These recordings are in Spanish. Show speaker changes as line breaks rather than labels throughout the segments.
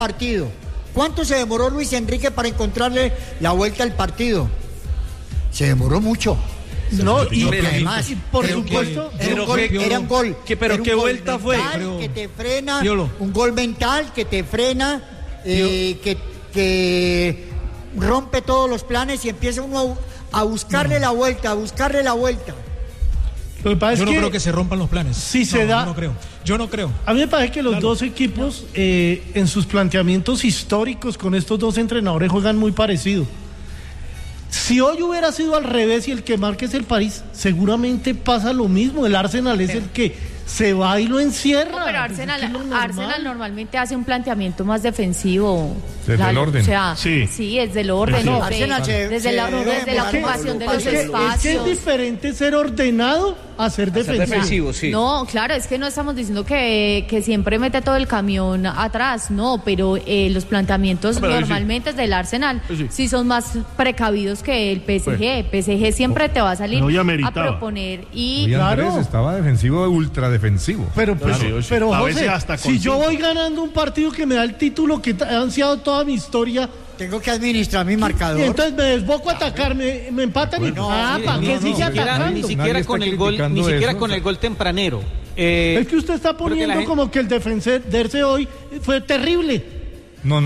partido. ¿Cuánto se demoró Luis Enrique para encontrarle la vuelta al partido? Se demoró mucho.
No, y
además,
por supuesto,
era un gol.
Pero qué vuelta fue.
Que te frena, un gol mental que te frena, que rompe todos los planes y empieza uno a buscarle la vuelta,
Lo que pasa
Yo
es
no
que
creo que se rompan los planes.
Si se da.
Yo no creo.
A mí me parece que los dos equipos, en sus planteamientos históricos con estos dos entrenadores, juegan muy parecido. Si hoy hubiera sido al revés y el que marque es el París, seguramente pasa lo mismo. El Arsenal es el que se va y lo encierra.
No, pero Arsenal normalmente hace un planteamiento más defensivo.
Desde el orden.
O sea, sí, es del orden. No, desde la ocupación de los espacios.
Es que es diferente ser ordenado a ser defensivo.
Sí. No, claro, es que no estamos diciendo que siempre mete todo el camión atrás. No, pero los planteamientos normalmente del Arsenal sí son más precavidos que el PSG. PSG siempre te va a salir a proponer. Y
claro, estaba defensivo, ultra defensivo.
Pero José, si yo voy ganando un partido que me da el título que he ansiado toda mi historia,
tengo que administrar mi marcador.
Y entonces me desboco a atacar, me empatan y ¿para qué sigue atacando?
Ni siquiera con el gol tempranero.
Es que usted está poniendo como que el defenderse hoy fue terrible.
No.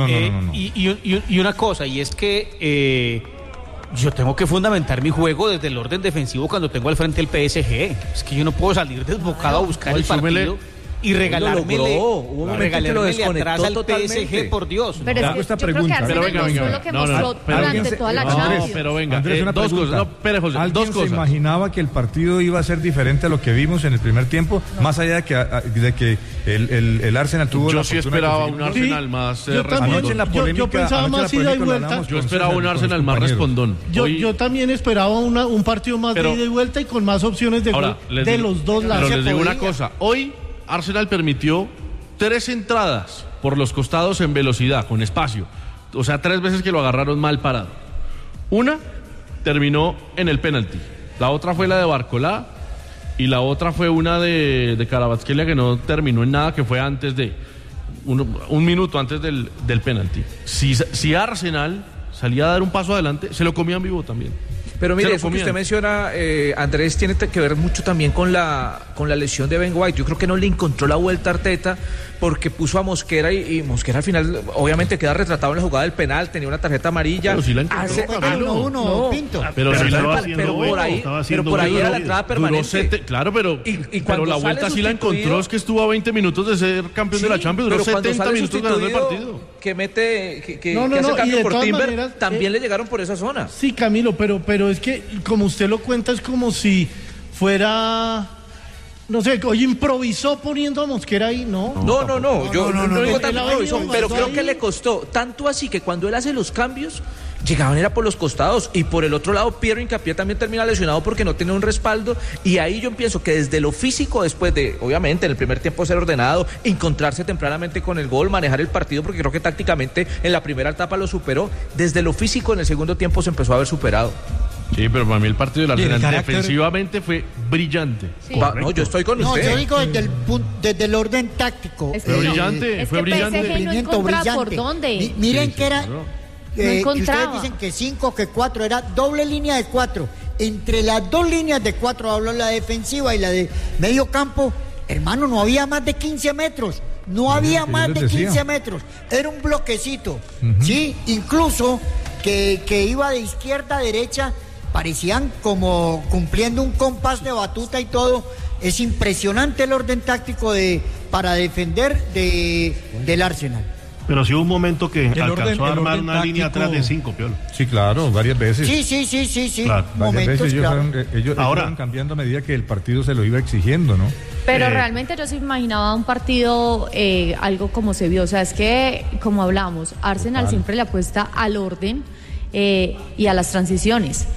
Y una cosa, y es que yo tengo que fundamentar mi juego desde el orden defensivo cuando tengo al frente el PSG. Es que yo no puedo salir desbocado a buscar el partido y regalármele atrás al PSG, por Dios.
Pero es que yo creo que Arsenal fue lo que mostró durante toda la Champions.
Pero venga, dos cosas. ¿Alguien se imaginaba que el partido iba a ser diferente a lo que vimos en el primer tiempo? Más allá de que el Arsenal tuvo
yo sí esperaba un Arsenal más
respondón. Yo pensaba más ida y vuelta.
Yo esperaba un Arsenal más respondón.
Yo también esperaba un partido más de ida y vuelta y con más opciones de gol de los dos lados.
Pero les digo una cosa, hoy Arsenal permitió 3 entradas por los costados en velocidad, con espacio. O sea, 3 veces que lo agarraron mal parado. Una terminó en el penalti. La otra fue la de Barcolá. Y la otra fue una de Kvaratskhelia que no terminó en nada, que fue antes de... Un minuto antes del penalti. Si Arsenal salía a dar un paso adelante, se lo comían vivo también.
Pero mire, eso que usted menciona, Andrés, tiene que ver mucho también con la lesión de Ben White. Yo creo que no le encontró la vuelta a Arteta porque puso a Mosquera y Mosquera al final obviamente queda retratado en la jugada del penal, tenía una tarjeta amarilla.
Pero si la encontró,
Pinto.
Pero
por ahí era la entrada permanente.
Claro, pero la vuelta sí la encontró, es que estuvo a 20 minutos de ser campeón de la Champions, duró 70 minutos ganando el partido.
Que hace cambio por Timber, maneras, también le llegaron por esa zona.
Sí, Camilo, pero es que como usted lo cuenta es como si fuera, no sé, hoy improvisó poniendo a Mosquera ahí, ¿no?
No, yo no digo tanto improvisó, pero creo que le costó tanto así que cuando él hace los cambios llegaban era por los costados y por el otro lado Piero Hincapié también termina lesionado porque no tiene un respaldo y ahí yo pienso que desde lo físico, después de obviamente en el primer tiempo ser ordenado, encontrarse tempranamente con el gol, manejar el partido porque creo que tácticamente en la primera etapa lo superó, desde lo físico en el segundo tiempo se empezó a ver superado.
Sí, pero para mí el partido del Arsenal defensivamente fue brillante.
Sí.
No, yo estoy con usted.
No, yo digo desde el orden táctico.
Fue brillante, fue brillante.
PSG no encontraba por dónde.
Miren que era...
No encontraba.
Ustedes dicen que 5, que 4, era doble línea de 4. Entre las dos líneas de 4, habló la defensiva y la de medio campo, hermano, no había más de 15 metros. No había más de 15 metros. Era un bloquecito. ¿Sí? Incluso que iba de izquierda a derecha, parecían como cumpliendo un compás de batuta y todo. Es impresionante el orden táctico para defender del Arsenal.
Pero sí hubo un momento que alcanzó a armar una línea atrás de 5, Piolo.
Sí, claro, varias veces.
Sí.
Claro, varias veces ellos fueron cambiando a medida que el partido se lo iba exigiendo, ¿no?
Pero realmente yo se imaginaba un partido, algo como se vio. O sea, es que, como hablamos, Arsenal siempre le apuesta al orden y a las transiciones.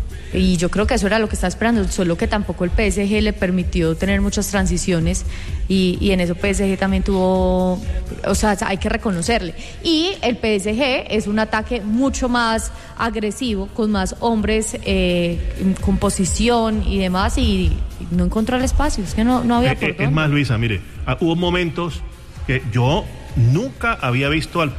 Y yo creo que eso era lo que estaba esperando, solo que tampoco el PSG le permitió tener muchas transiciones y en eso PSG también tuvo, o sea, hay que reconocerle. Y el PSG es un ataque mucho más agresivo, con más hombres, con posición y demás, y no encontró el espacio, es que no había por dónde.
Es más, Luisa, mire, hubo momentos que yo nunca había visto al